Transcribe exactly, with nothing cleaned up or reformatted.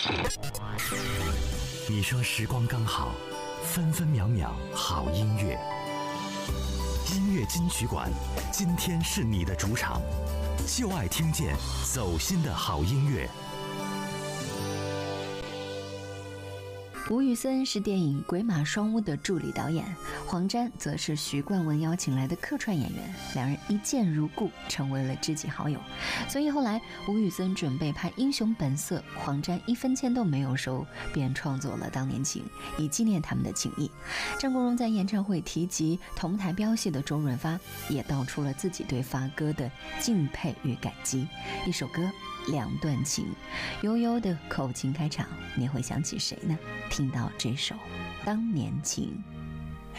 你说时光刚好，分分秒秒好音乐。音乐金曲馆，今天是你的主场，就爱听见走心的好音乐。 吴宇森是电影《鬼马双屋》的助理导演，黄沾则是徐冠文邀请来的客串演员，两人一见如故，成为了知己好友。所以后来吴宇森准备拍《英雄本色》，黄沾一分钱都没有收，便创作了《当年情》，以纪念他们的情谊。张国荣在演唱会提及同台飙戏的周润发，也道出了自己对发哥的敬佩与感激。一首歌，两段情，悠悠的口琴开场，你会想起谁呢？听到这首《当年情》。